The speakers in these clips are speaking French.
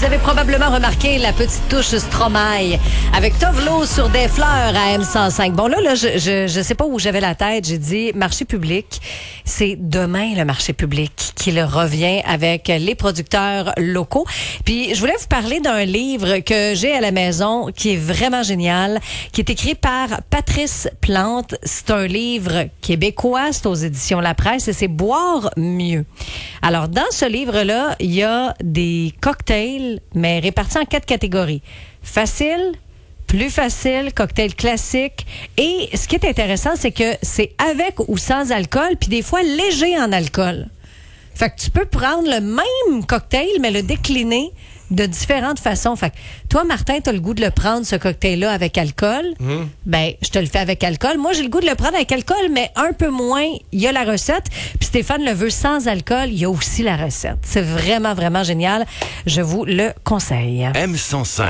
avez probablement remarqué la petite touche Stromae avec Tovlo sur des fleurs à M105. Bon, là, je sais pas où j'avais la tête. J'ai dit marché public. C'est demain le marché public qui le revient avec les producteurs locaux. Puis, je voulais vous parler d'un livre que j'ai à la maison qui est vraiment génial, qui est écrit par Patrice Plante. C'est un livre québécois, c'est aux éditions La Presse et c'est Boire mieux. Alors, dans ce livre-là, il y a des cocktails, mais répartis en 4 catégories. Facile, plus facile, cocktail classique. Et ce qui est intéressant, c'est que c'est avec ou sans alcool, puis des fois léger en alcool. Fait que tu peux prendre le même cocktail, mais le décliner de différentes façons. Fait que toi, Martin, t'as le goût de le prendre, ce cocktail-là, avec alcool. Ben, je te le fais avec alcool. Moi, j'ai le goût de le prendre avec alcool, mais un peu moins. Il y a la recette. Puis Stéphane le veut sans alcool. Il y a aussi la recette. C'est vraiment, vraiment génial. Je vous le conseille. M105.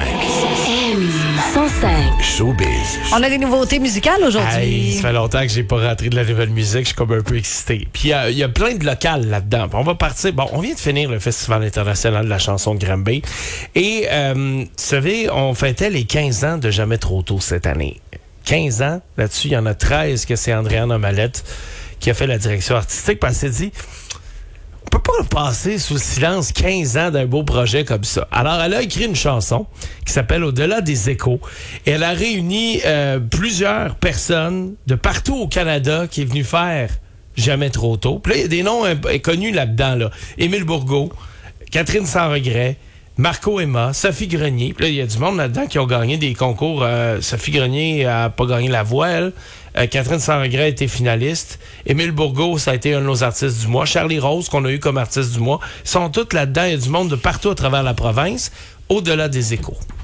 M105. Showbiz. On a des nouveautés musicales aujourd'hui. Hey, ça fait longtemps que j'ai pas rentré de la nouvelle musique. Je suis comme un peu excité. Puis il y a plein de locales là-dedans. On va partir. Bon, on vient de finir le Festival international de la chanson de Granby. Et, vous savez, on fêtait les 15 ans de Jamais trop tôt cette année. 15 ans, là-dessus, il y en a 13 que c'est Andréane Omalette qui a fait la direction artistique parce qu'elle s'est dit, on peut pas passer sous le silence 15 ans d'un beau projet comme ça. Alors, elle a écrit une chanson qui s'appelle Au-delà des échos. Et elle a réuni plusieurs personnes de partout au Canada qui est venue faire Jamais trop tôt. Puis là, il y a des noms connus là-dedans, là. Émile Bourgault, Catherine Sans Regret, Marco Emma, Sophie Grenier. Puis là, il y a du monde là-dedans qui ont gagné des concours. Sophie Grenier a pas gagné la voix, elle. Catherine Sans Regret a été finaliste. Émile Bourgault, ça a été un de nos artistes du mois. Charlie Rose, qu'on a eu comme artiste du mois. Ils sont tous là-dedans. Il y a du monde de partout à travers la province. Au-delà des échos.